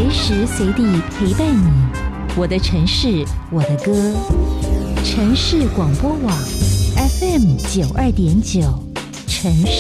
随时随地陪伴你。我的城市，我的歌。城市广播网 FM92.9，城市